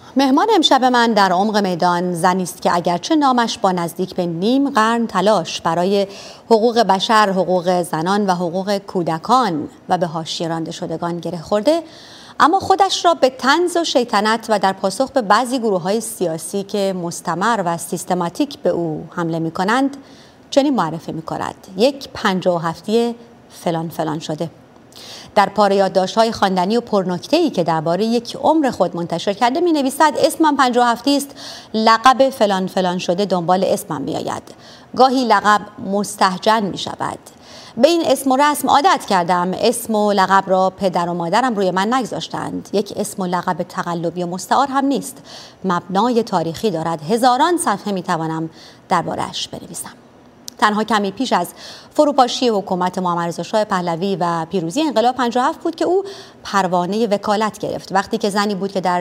مهمان امشب من در عمق میدان زنی است که اگرچه نامش با نزدیک به نیم قرن تلاش برای حقوق بشر، حقوق زنان و حقوق کودکان و به حاشیه رانده شدگان گره خورده، اما خودش را به طنز و شیطنت و در پاسخ به بعضی گروه‌های سیاسی که مستمر و سیستماتیک به او حمله می‌کنند چنین معرفی می‌کند: یک 57 فلان فلان شده. در پاره یادداشت‌های خواندنی و پرنکته‌ای که درباره یک عمر خود منتشر کرده می‌نویسد: اسمم 57 است، لقب فلان فلان شده دنبال اسمم می‌آید. گاهی لقب مستهجن می‌شود. به این اسم و رسم عادت کردم. اسم و لقب را پدر و مادرم روی من نگذاشتند. یک اسم و لقب تقلبی و مستعار هم نیست. مبنای تاریخی دارد. هزاران صفحه می‌توانم درباره‌اش بنویسم. تنها کمی پیش از فروپاشی حکومت محمد رضا شاه پهلوی و پیروزی انقلاب 57 بود که او پروانه وکالت گرفت، وقتی که زنی بود که در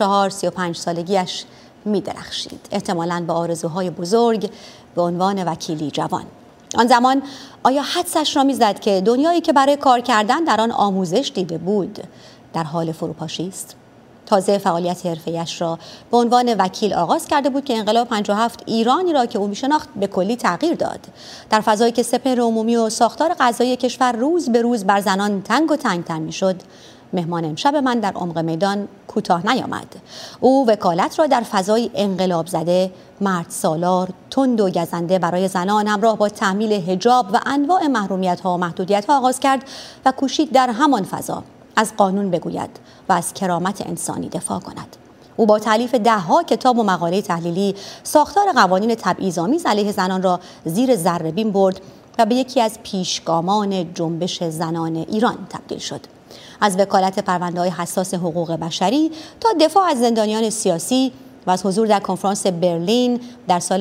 34-35 سالگیش می‌درخشید، احتمالاً با آرزوهای بزرگ به عنوان وکیلی جوان. آن زمان آیا حدسش را می‌زد که دنیایی که برای کار کردن در آن آموزش دیده بود در حال فروپاشی است؟ تازه فعالیت حرفه‌ایش را به عنوان وکیل آغاز کرده بود که انقلاب 57 ایرانی را که او می‌شناخت به کلی تغییر داد. در فضایی که سپهر عمومی و ساختار قضایی کشور روز به روز بر زنان تنگ و تنگ‌تر می‌شد، مهمان امشب من در عمق میدان کوتاه نیامد. او وکالت را در فضای انقلاب زده، مرد سالار، تند و گزنده برای زنان همراه با تحمیل حجاب و انواع محرومیت‌ها و محدودیت‌ها آغاز کرد و کوشید در همان فضا از قانون بگوید و از کرامت انسانی دفاع کند. او با تالیف 10 کتاب و مقاله تحلیلی ساختار قوانین تبعیض‌آمیز علیه زنان را زیر ذره‌بین برد و به یکی از پیشگامان جنبش زنان ایران تبدیل شد. از وکالت پرونده‌های حساس حقوق بشری تا دفاع از زندانیان سیاسی و از حضور در کنفرانس برلین در سال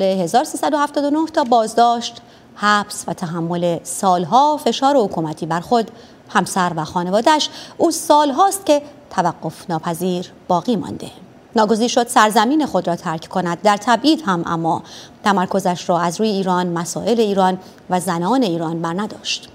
1379 تا بازداشت، حبس و تحمل سالها فشار حکومتی بر خود، همسر و خانواده‌اش، او سالهاست که توقف ناپذیر باقی مانده. ناگزیر شد سرزمین خود را ترک کند، در تبعید هم، اما تمرکزش را از روی ایران، مسائل ایران و زنان ایران بر نداشت.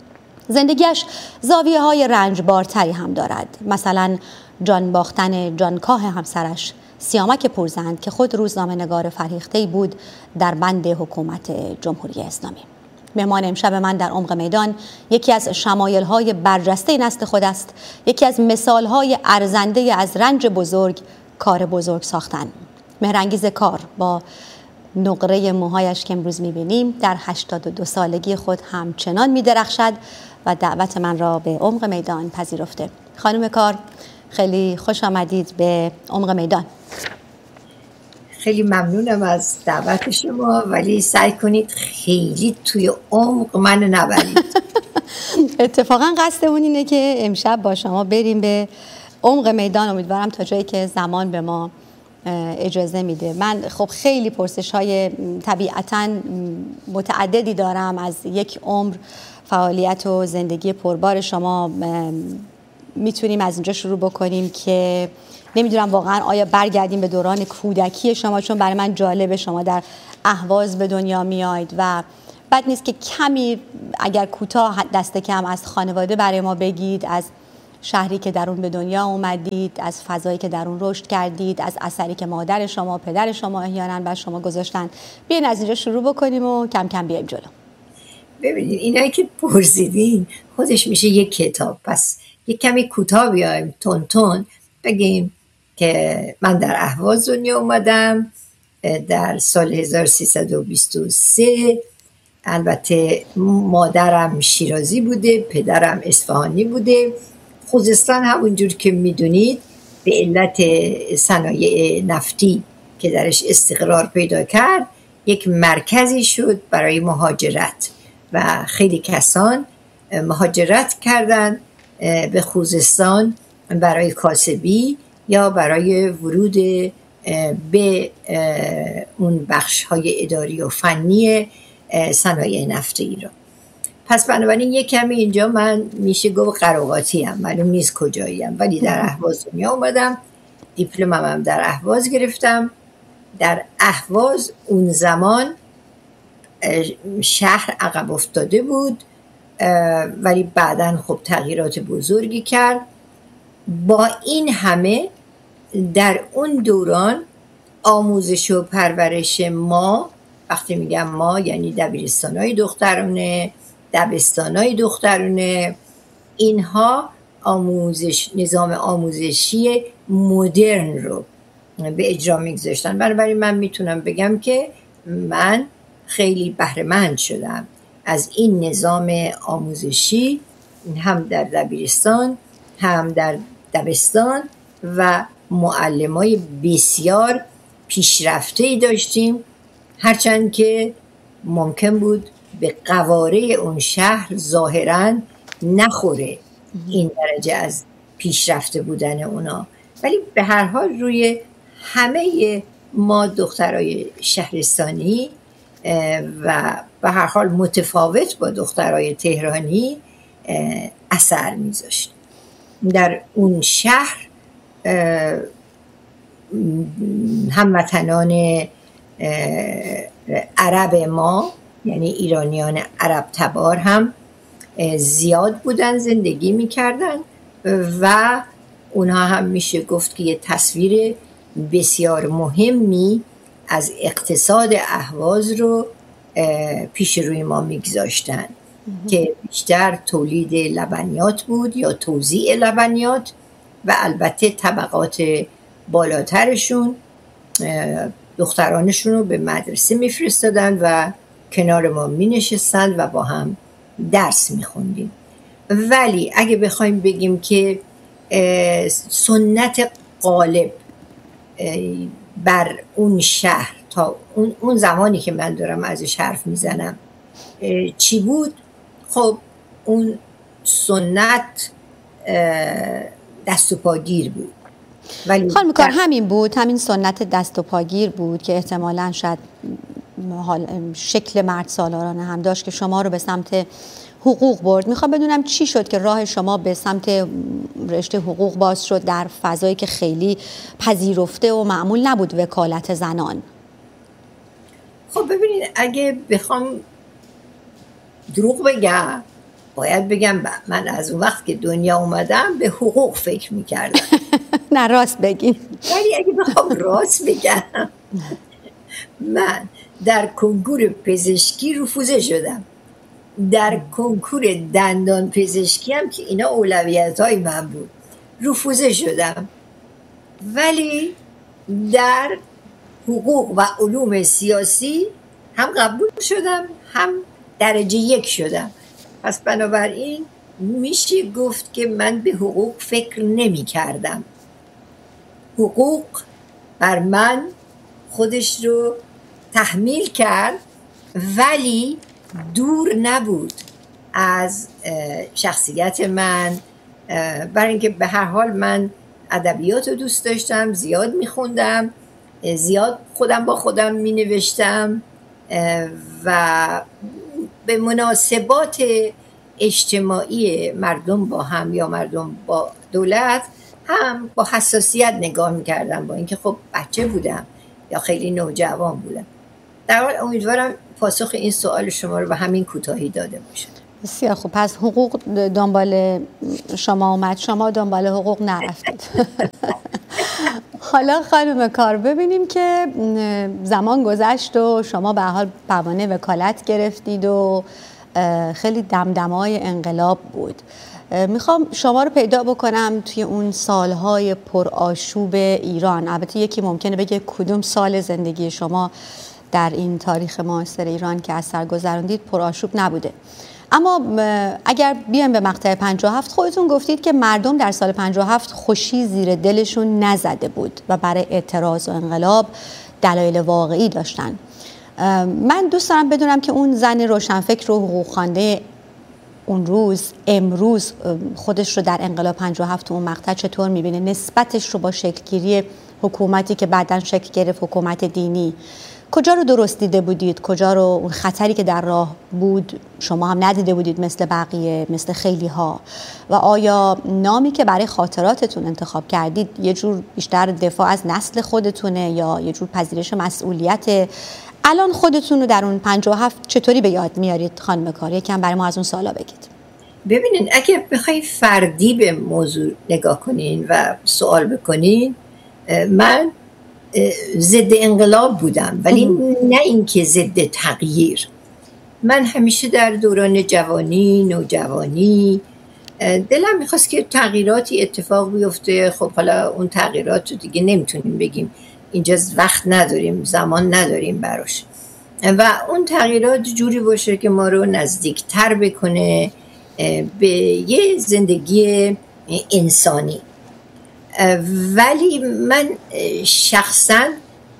زندگیش زاویه‌های رنجبارتری هم دارد. مثلا جان باختن جانکاه همسرش سیامک پورزند که خود روزنامه‌نگار فرهیخته‌ای بود در بند حکومت جمهوری اسلامی. مهمان امشب من در عمق میدان یکی از شمایل‌های برجسته نسل خود است، یکی از مثال‌های ارزنده از رنج بزرگ، کار بزرگ ساختن. مهرانگیز کار با نقره موهایش که امروز می‌بینیم در 82 سالگی خود همچنان می‌درخشد و دعوت من را به عمق میدان پذیرفته. خانم کار، خیلی خوش آمدید به عمق میدان. خیلی ممنونم از دعوت شما، ولی سعی کنید خیلی توی عمق من نبرید. اتفاقا قصدمون اینه که امشب با شما بریم به عمق میدان، امیدوارم تا جایی که زمان به ما اجازه میده. من خب خیلی پرسش‌های طبیعتاً متعددی دارم از یک عمر فعالیت و زندگی پربار شما. میتونیم از اینجا شروع بکنیم که نمیدونم واقعا آیا برگردیم به دوران کودکی شما، چون برای من جالبه شما در اهواز به دنیا میایید و بد نیست که کمی اگر کوتاه دست کم از خانواده برای ما بگید، از شهری که در اون به دنیا اومدید، از فضایی که در اون رشد کردید، از اثری که مادر شما، پدر شما احیانا بر شما گذاشتن. بیاین از اینجا شروع بکنیم و کم کم بیایم جلو. ببینید اینایی که پرسیدین خودش میشه یک کتاب، پس یک کمی کوتاه بیایم تون بگیم که من در اهواز دنیا اومدم در سال 1323. البته مادرم شیرازی بوده، پدرم اصفهانی بوده. خوزستان همونجور که میدونید به علت صنایع نفتی که درش استقرار پیدا کرد یک مرکزی شد برای مهاجرت و خیلی کسان مهاجرت کردن به خوزستان برای کاسبی یا برای ورود به اون بخش‌های اداری و فنی صنایع نفت ایران. پس بنابراین یک کمی اینجا من میشه گفت قراقاتی هم، معلوم نیست کجایی هم، ولی در اهواز دنیا اومدم. دیپلمم هم در اهواز گرفتم. در اهواز اون زمان شهر عقب افتاده بود، ولی بعداً خب تغییرات بزرگی کرد. با این همه در اون دوران آموزش و پرورش ما، وقتی میگم ما یعنی دبیرستان‌های دخترانه، دبستان‌های دخترانه، اینها نظام آموزشی مدرن رو به اجرا میگذاشتن. بنابراین من میتونم بگم که من خیلی بهره‌مند شدم از این نظام آموزشی، هم در دبیرستان هم در دبستان، و معلمای بسیار پیشرفته‌ای داشتیم، هرچند که ممکن بود به قواره اون شهر ظاهراً نخوره این درجه از پیشرفته بودن اونا، ولی به هر حال روی همه ما دخترای شهرستانی و به هر حال متفاوت با دخترای تهرانی اثر میذاشت. در اون شهر هموطنان عرب ما، یعنی ایرانیان عرب تبار، هم زیاد بودن، زندگی میکردن و اونها هم میشه گفت که یه تصویر بسیار مهمی از اقتصاد اهواز رو پیش روی ما میگذاشتن که بیشتر تولید لبنیات بود یا توزیع لبنیات، و البته طبقات بالاترشون دخترانشون رو به مدرسه میفرستادن و کنار ما مینشستن و با هم درس میخوندیم. ولی اگه بخوایم بگیم که سنت غالب بر اون شهر تا اون زمانی که من دارم ازش حرف میزنم چی بود، خب اون سنت دست و پاگیر بود. ولی خانم کار همین بود، همین سنت دست و پاگیر بود که احتمالاً شاید شکل مرد سالارانه هم داشت که شما رو به سمت حقوق برد. میخوام بدونم چی شد که راه شما به سمت رشته حقوق باز شد در فضایی که خیلی پذیرفته و معمول نبود وکالت زنان؟ خب ببینید، اگه بخوام دروغ بگم باید بگم من از اون وقت که دنیا اومدم به حقوق فکر میکردم. نه راست بگین. ولی اگه بخوام راست بگم من در کنکور پزشکی رفوزه شدم، در کنکور دندان پزشکی هم که اینا اولویت‌های من بود رفوزه شدم، ولی در حقوق و علوم سیاسی هم قبول شدم هم درجه 1 شدم. پس بنابراین میشه گفت که من به حقوق فکر نمی کردم. حقوق بر من خودش رو تحمیل کرد، ولی دور نبود از شخصیت من، برای اینکه به هر حال من ادبیات رو دوست داشتم، زیاد میخوندم، زیاد خودم با خودم مینوشتم و به مناسبات اجتماعی مردم با هم یا مردم با دولت هم با حساسیت نگاه میکردم، با اینکه خب بچه بودم یا خیلی نوجوان بودم. در حال امیدوارم پاسخ این سوال شما رو به همین کوتاهی داده باشم. بسیار خوب. پس حقوق دنبال شما اومد، شما دنبال حقوق نرفتید. حالا خانم کار، ببینیم که زمان گذشت و شما به حال پروانه وکالت گرفتید و خیلی دمدمای انقلاب بود. میخوام شما رو پیدا بکنم توی اون سالهای پرآشوب ایران. البته یکی ممکنه بگه کدوم سال زندگی شما در این تاریخ معاصر ایران که از سر گذروندید پرآشوب نبوده، اما اگر بیایم به مقطع 57، خودتون گفتید که مردم در سال 57 خوشی زیر دلشون نزده بود و برای اعتراض و انقلاب دلایل واقعی داشتن. من دوست دارم بدونم که اون زن روشنفکر و حقوق خوانده اون روز امروز خودش رو در انقلاب 57 اون مقطع چطور میبینه؟ نسبتش رو با شکلگیری حکومتی که بعداً شکل گرفت، حکومت دینی، کجا رو درست دیده بودید؟ کجا رو اون خطری که در راه بود شما هم ندیده بودید مثل بقیه، مثل خیلی ها؟ و آیا نامی که برای خاطراتتون انتخاب کردید یه جور بیشتر دفاع از نسل خودتونه یا یه جور پذیرش مسئولیت؟ الان خودتون رو در اون 57 چطوری به یاد میارید خانم کار؟ یکم برای ما از اون سالا بگید. ببینین، اگه بخوای فردی به موضوع نگاه کنین و سوال بکنین، من ضد انقلاب بودم، ولی نه اینکه ضد تغییر. من همیشه در دوران جوانی، نوجوانی دلم میخواست که تغییراتی اتفاق بیفته. خب حالا اون تغییرات رو دیگه نمیتونیم بگیم، اینجا وقت نداریم، زمان نداریم براش، و اون تغییرات جوری باشه که ما رو نزدیکتر بکنه به یه زندگی انسانی. ولی من شخصا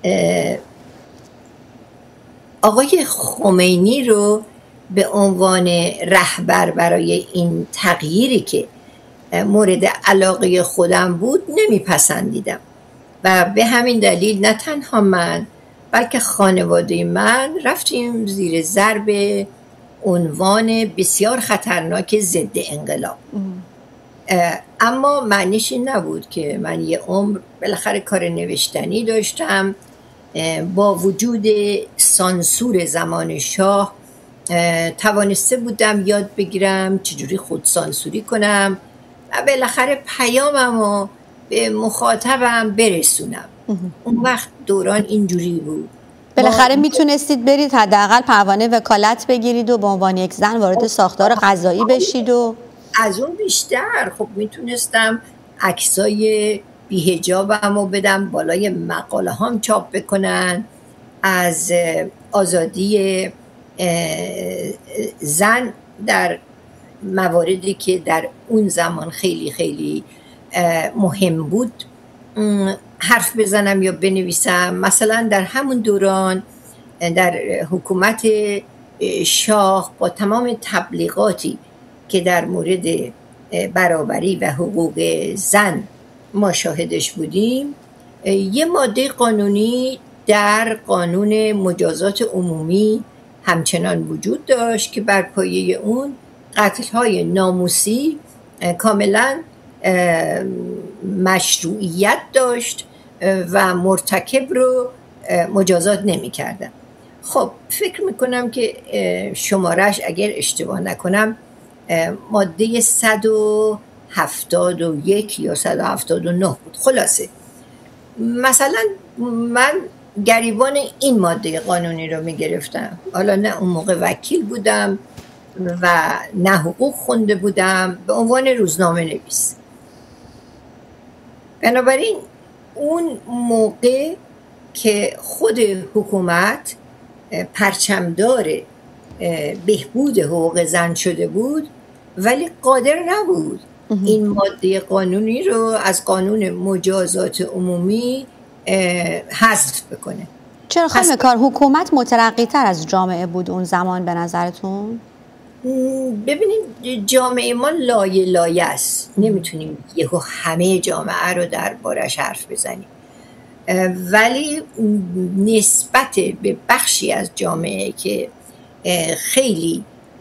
آقای خمینی رو به عنوان رهبر برای این تغییری که مورد علاقه خودم بود نمیپسندیدم، و به همین دلیل نه تنها من بلکه خانواده من رفتیم زیر ضرب عنوان بسیار خطرناک ضد انقلاب. اما معنیش این نبود که من یه عمر بالاخره کار نوشتنی داشتم. با وجود سانسور زمان شاه توانسته بودم یاد بگیرم چجوری خود سانسوری کنم و بالاخره پیاممو به مخاطبم برسونم. اون وقت دوران اینجوری بود. بالاخره میتونستید برید حداقل پروانه وکالت بگیرید و به عنوان یک زن وارد ساختار قضایی بشید و از اون بیشتر خب میتونستم عکسای بی‌حجابمو بدم بالای مقاله هام چاپ بکنن از آزادی زن در مواردی که در اون زمان خیلی خیلی مهم بود حرف بزنم یا بنویسم. مثلا در همون دوران در حکومت شاه با تمام تبلیغاتی که در مورد برابری و حقوق زن ما شاهدش بودیم، یه ماده قانونی در قانون مجازات عمومی همچنان وجود داشت که بر پایه اون قتل‌های ناموسی کاملا مشروعیت داشت و مرتکب رو مجازات نمی کردن. خب فکر میکنم که شمارش اگر اشتباه نکنم ماده 171 یا 179 بود. خلاصه مثلا من گریبان این ماده قانونی رو میگرفتم. حالا نه اون موقع وکیل بودم و نه حقوق خونده بودم، به عنوان روزنامه نویس. بنابراین اون موقع که خود حکومت پرچمدار بهبود حقوق زن شده بود ولی قادر نبود این ماده قانونی رو از قانون مجازات عمومی حذف بکنه. چرا خانم کار حکومت مترقی تر از جامعه بود اون زمان به نظرتون؟ ببینید جامعه ما لایه لایه است، نمیتونیم یهو همه جامعه رو دربارش حرف بزنیم، ولی نسبت به بخشی از جامعه که خیلی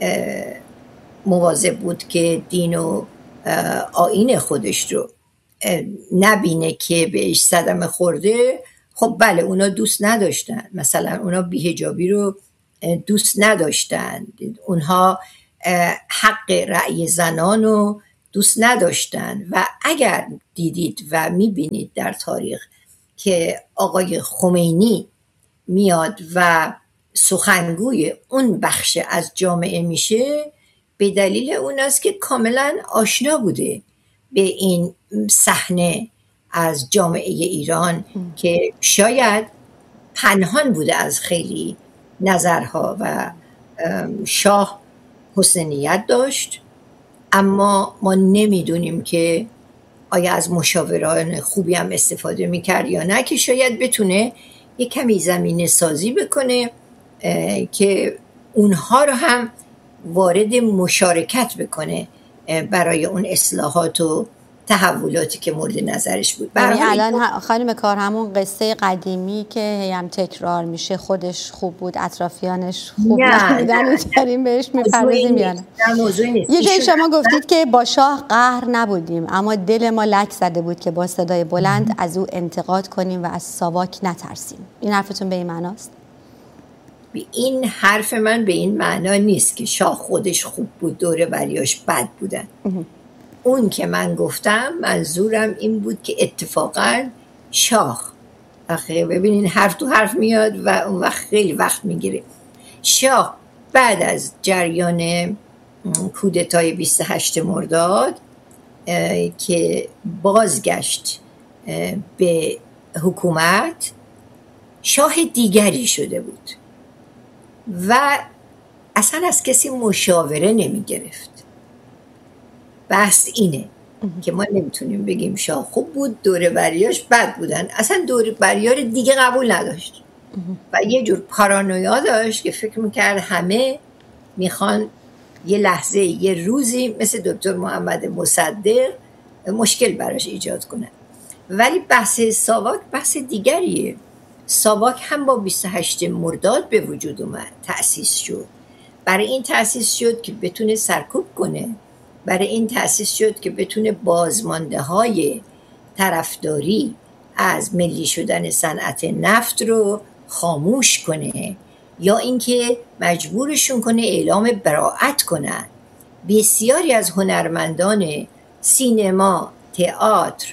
مواظب بود که دین و آیین خودش رو نبینه که بهش صدمه خورده، خب بله اونا دوست نداشتن. مثلا اونا بی‌حجابی رو دوست نداشتن، اونها حق رأی زنان رو دوست نداشتن. و اگر دیدید و میبینید در تاریخ که آقای خمینی میاد و سخنگوی اون بخش از جامعه میشه، به دلیل اون است که کاملا آشنا بوده به این صحنه از جامعه ایران که شاید پنهان بوده از خیلی نظرها و شاه حسن نیت داشت، اما ما نمیدونیم که آیا از مشاوران خوبی هم استفاده میکرد یا نه، که شاید بتونه یک کمی زمینه سازی بکنه که اونها رو هم وارد مشارکت بکنه برای اون اصلاحات و تحولاتی که مورد نظرش بود. الان خانم کار همون قصه قدیمی که هم تکرار میشه خودش خوب بود اطرافیانش خوب نبودن داریم بهش میپردازیم یا نه؟ یه جایی شما گفتید که با شاه قهر نبودیم اما دل ما لک زده بود که با صدای بلند از او انتقاد کنیم و از ساواک نترسیم. این حرفتون به این معناست؟ این حرف من به این معنا نیست که شاه خودش خوب بود دوره بریاش بد بودن. اون که من گفتم منظورم این بود که اتفاقا شاه، ببینین حرف تو حرف میاد و اون وقت خیلی وقت میگیره. شاه بعد از جریان کودتای 28 مرداد که بازگشت به حکومت، شاه دیگری شده بود و اصلا از کسی مشاوره نمی گرفت. بحث اینه که ما نمیتونیم بگیم شاه خوب بود، دوره بریاش بد بودن. اصلا دوره بریار دیگه قبول نداشت و یه جور پارانویا داشت که فکر میکرد همه میخوان یه لحظه، یه روزی مثل دکتر محمد مصدق مشکل براش ایجاد کنن. ولی بحث ساواک بحث دیگریه. ساواک هم با 28 مرداد به وجود اومد، تأسیس شد. برای این تأسیس شد که بتونه سرکوب کنه، برای این تأسیس شد که بتونه بازمانده های طرفداری از ملی شدن صنعت نفت رو خاموش کنه یا اینکه مجبورشون کنه اعلام براءت کنن. بسیاری از هنرمندان سینما، تئاتر،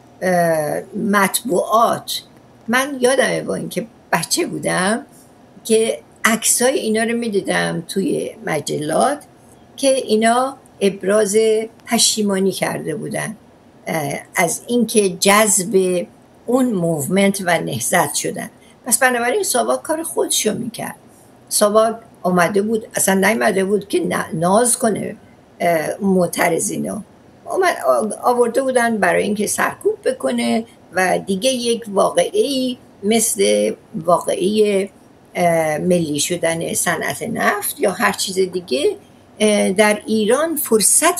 مطبوعات، من یادمه با اینکه بچه بودم که عکسای اینا رو میدیدم توی مجلات که اینا ابراز پشیمانی کرده بودن از اینکه جذب اون موومنت و نهضت شدن. پس بنابراین ساواک کار خودشو میکرد. ساواک آمده بود، اصلا نیامده بود که ناز کنه معترضینا، آورده بودن برای اینکه سرکوب بکنه و دیگه یک واقعی مثل واقعی ملی شدن صنعت نفت یا هر چیز دیگه در ایران فرصت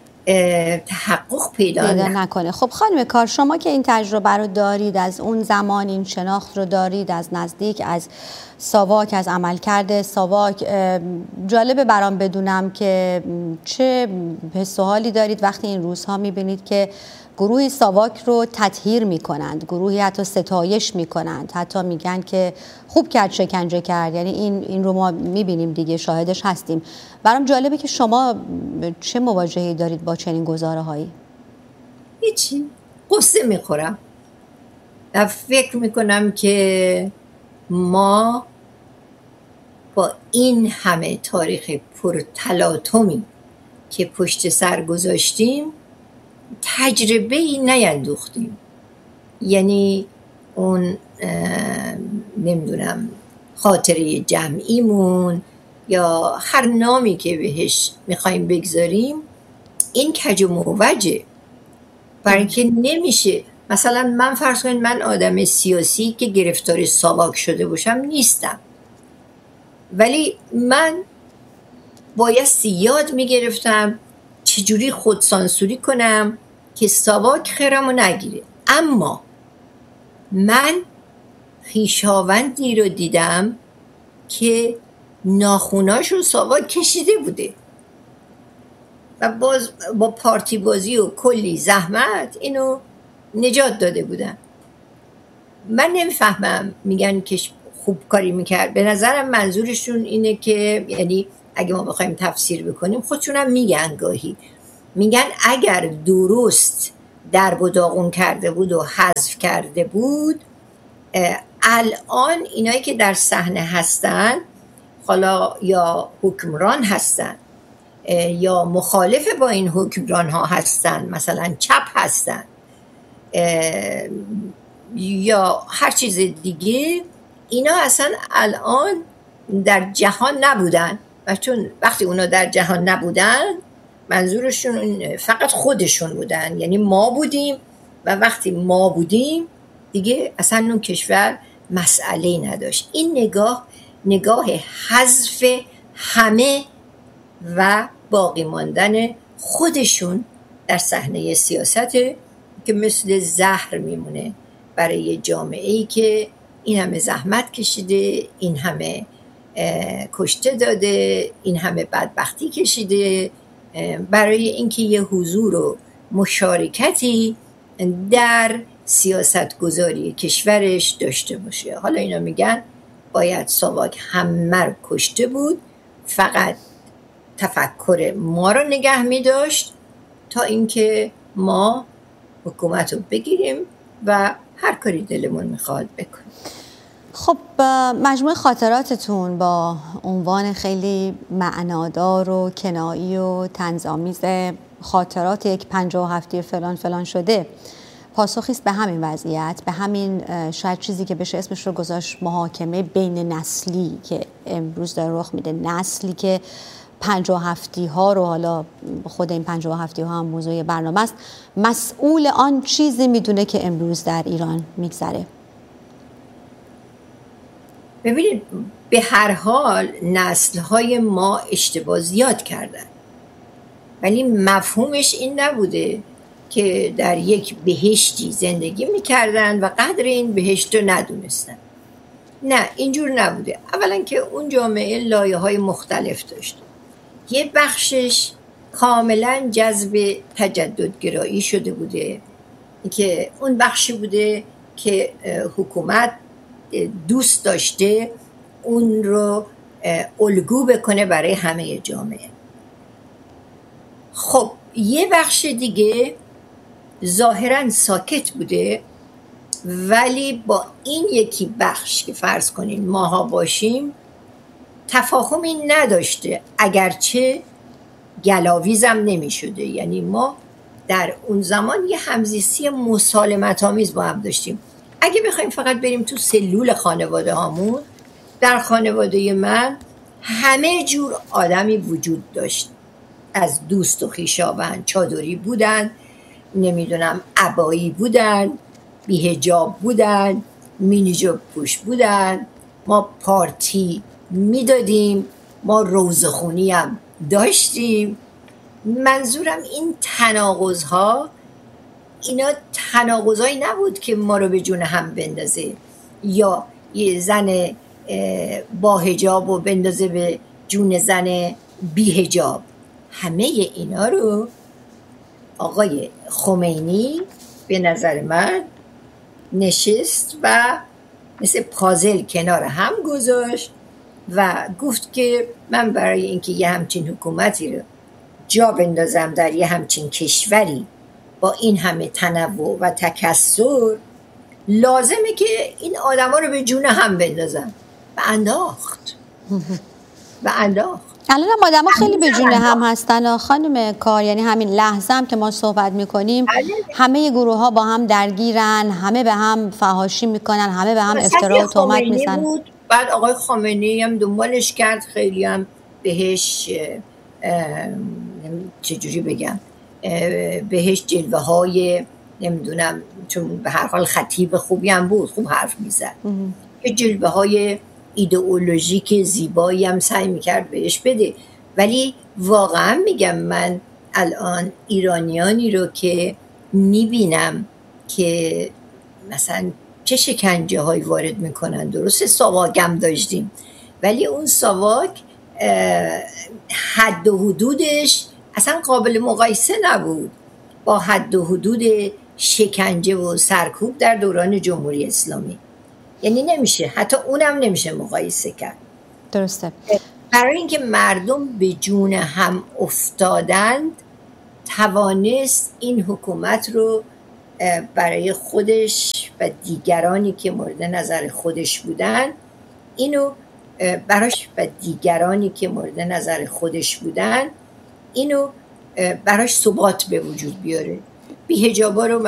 تحقق پیدا نکنه. خب خانم کار، شما که این تجربه رو دارید، از اون زمان این شناخت رو دارید از نزدیک از ساواک، از عملکرد ساواک، جالبه برام بدونم که چه حس و حالی دارید وقتی این روزها میبینید که گروهی ساواک رو تطهیر میکنند، گروهی حتی ستایش میکنند، حتی میگن که خوب کرد شکنجه کرد. یعنی این رو ما میبینیم دیگه، شاهدش هستیم. برام جالبه که شما چه مواجهه‌ای دارید با چنین گزاره‌هایی؟ هیچی، قصه میخورم و فکر میکنم که ما با این همه تاریخ پرتلاطمی که پشت سر گذاشتیم تجربه‌ای نیندوختیم. یعنی اون نمیدونم خاطره جمعیمون یا هر نامی که بهش میخوایم بگذاریم این کج و موجه، برای اینکه نمیشه. مثلا من فرض کنید من آدم سیاسی که گرفتار ساواک شده باشم نیستم، ولی من بایستی یاد میگرفتم چجوری خودسانسوری کنم که ساواک خیرمو نگیره. اما من خویشاوندی رو دیدم که ناخوناشو ساواک کشیده بوده و باز با پارتی بازی و کلی زحمت اینو نجات داده بودن. من نمیفهمم، میگن که خوب کاری میکرد. به نظرم منظورشون اینه که، یعنی اگه ما بخوایم تفسیر بکنیم، خودشونم میگن گاهی، میگن اگر درست درب و داغون کرده بود و حذف کرده بود، الان اینایی که در صحنه هستن حالا یا حکمران هستن یا مخالف با این حکمران ها هستن، مثلا چپ هستن یا هر چیز دیگه، اینا اصلا الان در جهان نبودن. و چون وقتی اونا در جهان نبودن منظورشون فقط خودشون بودن، یعنی ما بودیم و وقتی ما بودیم دیگه اصلا اون کشور مسئله‌ای نداشت. این نگاه حذف همه و باقی ماندن خودشون در صحنه سیاست که مثل زهر میمونه برای جامعه‌ای که این همه زحمت کشیده، این همه کشته داده، این همه بدبختی کشیده برای اینکه یه حضور و مشارکتی در سیاست گذاری کشورش داشته باشه. حالا اینا میگن باید ساواک همه رو کشته بود، فقط تفکر ما رو نگه می‌داشت تا اینکه ما حکومت رو بگیریم و هر کاری دلمون میخواد بکنیم. خب مجموع خاطراتتون با عنوان خیلی معنادار و کنایی و طنزآمیز خاطرات یک 57 فلان فلان شده پاسخی است به همین وضعیت، به همین شاید چیزی که بشه اسمش رو گذاشت محاکمه بین نسلی که امروز داره رخ میده. نسلی که 57 ها رو، حالا خود این 57 ها هم موضوع برنامه است، مسئول آن چیزی میدونه که امروز در ایران میگذره. ببینید به هر حال نسل‌های ما اشتباه زیاد کردن، ولی مفهومش این نبوده که در یک بهشتی زندگی میکردن و قدر این بهشت رو ندونستن. نه، اینجور نبوده. اولا که اون جامعه لایه‌های مختلف داشت. یه بخشش کاملا جذب تجددگرایی شده بوده که اون بخشی بوده که حکومت دوست داشته اون رو الگو بکنه برای همه جامعه. خب یه بخش دیگه ظاهراً ساکت بوده، ولی با این یکی بخش که فرض کنین ماها باشیم تفاهمی نداشته، اگرچه گلاویزم نمی شده. یعنی ما در اون زمان یه همزیستی مسالمت آمیز با هم داشتیم. اگه بخوایم فقط بریم تو سلول خانواده هامون، در خانواده من همه جور آدمی وجود داشت، از دوست و خویشاوند، چادری بودن، نمیدونم عبایی بودن، بی‌حجاب بودن، مینی جوب پوش بودن، ما پارتی میدادیم، ما روزخونی هم داشتیم. منظورم این تناقض‌ها، اینا تناقضایی نبود که ما رو به جون هم بندازه یا یه زن با حجاب و بندازه به جون زن بی حجاب. همه اینا رو آقای خمینی به نظر من نشست و مثل پازل کنار هم گذاشت و گفت که من برای اینکه یه همچین حکومتی رو جا بندازم در یه همچین کشوری با این همه تنوع و تکثر، لازمه که این آدما رو به جون هم بندازم. و انداخت. الان هم آدم ها خیلی به جون هم هستن خانم کار، یعنی همین لحظه هم که ما صحبت میکنیم همه گروه ها با هم درگیرن، همه به هم فحاشی میکنن، همه به هم افترا و تهمت میزنن. بعد آقای خامنه‌ای هم دنبالش کرد، خیلی هم بهش چجوری بگم، بهش جلوه های نمیدونم، چون به هر حال خطیب خوبی هم بود، خوب حرف میزد، که جلوه های ایدئولوژیک زیبایی هم سعی میکرد بهش بده. ولی واقعا میگم من الان ایرانیانی رو که میبینم که مثلا چه شکنجه های وارد میکنن، درسته ساواکم داشتیم، ولی اون ساواک حد و حدودش اصلا قابل مقایسه نبود با حد و حدود شکنجه و سرکوب در دوران جمهوری اسلامی. یعنی نمیشه، حتی اونم نمیشه مقایسه کرد. درسته. برای اینکه مردم به جون هم افتادند، توانست این حکومت رو برای خودش و دیگرانی که مورد نظر خودش بودن، اینو براش ثبات به وجود بیاره. بی‌حجابا رو